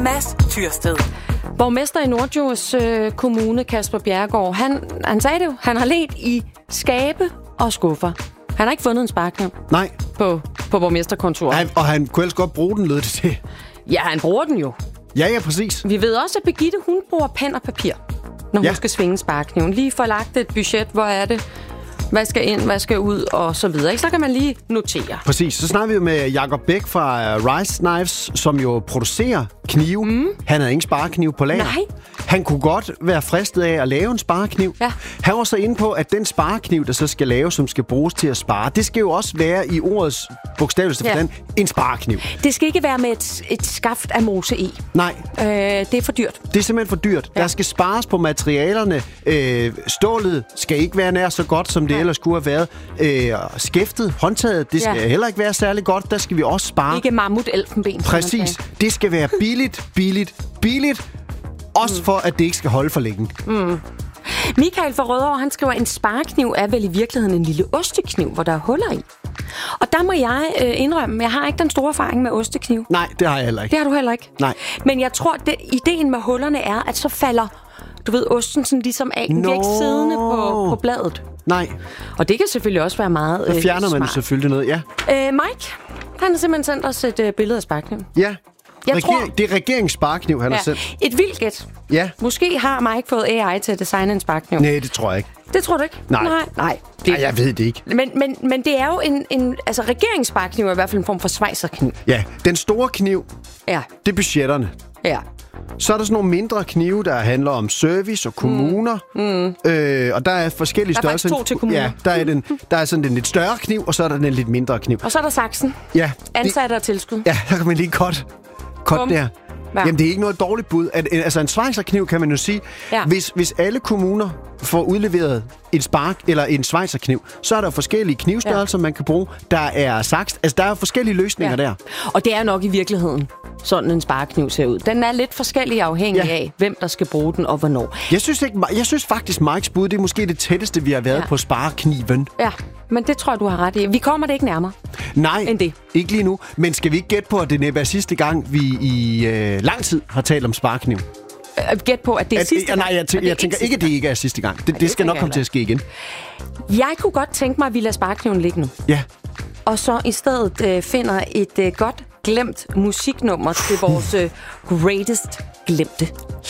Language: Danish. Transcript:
Mads Tyrsted. Borgmester i Norddjurs Kommune, Kasper Bjerregaard, han sagde det jo, han har ledt i skabe og skuffer. Han har ikke fundet en sparkniv. Nej. På borgmesterkontoret. Og han kunne ellers godt bruge den, lød det til. Ja, han bruger den jo. Ja, præcis. Vi ved også, at Birgitte, hun bruger pen og papir, når hun skal svinge sparkniven. Lige får lagt et budget, hvor er det? Hvad skal ind, hvad skal ud, og så videre. Så kan man lige notere. Præcis. Så snakker vi jo med Jacob Bæk fra Rice Knives, som jo producerer knive. Han havde ingen sparekniv på lager. Nej. Han kunne godt være fristet af at lave en sparekniv. Ja. Han var så inde på, at den sparekniv, der så skal laves, som skal bruges til at spare, det skal jo også være i ordets bogstaveligste forstand en sparekniv. Det skal ikke være med et skaft af mose i. Nej. Det er for dyrt. Det er simpelthen for dyrt. Ja. Der skal spares på materialerne. Stålet skal ikke være nær så godt, som det ellers kunne have været. Skæftet, håndtaget, det skal heller ikke være særlig godt. Der skal vi også spare. Ikke mammut-elfenben. Præcis. Det skal være billigt. Også for, at det ikke skal holde for længe. Michael fra Rødovre, han skriver, en sparekniv er vel i virkeligheden en lille ostekniv, hvor der er huller i. Og der må jeg indrømme, jeg har ikke den store erfaring med ostekniv. Nej, det har jeg heller ikke. Det har du heller ikke? Nej. Men jeg tror, at ideen med hullerne er, at så falder, du ved, osten sådan ligesom af. Den bliver ikke siddende på bladet. Nej. Og det kan selvfølgelig også være meget der fjerner man smart. Selvfølgelig noget, ja. Mike, han har simpelthen sendt os et billede af sparekniven. Ja. Tror, det er regeringssparekniv, han har sendt. Et vildt gæt. Ja. Måske har Mike fået AI til at designe en sparekniv. Nej, det tror jeg ikke. Det tror du ikke? Nej. Nej, jeg ved det ikke. Men det er jo altså regeringssparekniv er i hvert fald en form for svejserkniv. Ja, den store kniv, det er budgetterne. Ja. Så er der sådan nogle mindre knive, der handler om service og kommuner. Og der er forskellige størrelser. Der er faktisk 2 til kommuner. Ja, der er sådan en lidt større kniv, og så er der den lidt mindre kniv. Og så er der saksen. Ja. Ansatte og tilskud. Ja, der kan man lige godt der. Ja. Jamen, det er ikke noget dårligt bud. Altså, en schweizerkniv, kan man jo sige. Ja. Hvis alle kommuner får udleveret en spark eller en schweizerkniv, så er der forskellige knivstørrelser, man kan bruge. Der er saks. Altså, der er forskellige løsninger der. Og det er nok i virkeligheden sådan en sparekniv ser ud. Den er lidt forskellig afhængig af, hvem der skal bruge den og hvornår. Jeg synes faktisk, Mikes bud, det er måske det tætteste, vi har været på sparekniven. Ja, men det tror jeg, du har ret i. Vi kommer det ikke nærmere. Nej, end det. Ikke lige nu. Men skal vi ikke gætte på, at det næppe er sidste gang, vi i lang tid har talt om sparekniv? Gæt på, at det er sidste gang? Nej, jeg tænker ikke, at det ikke er sidste gang. Det skal nok komme til at ske igen. Jeg kunne godt tænke mig, at vi lader sparekniven ligge nu. Ja. Og så i stedet finder et godt glemt musiknummer til vores greatest glemte.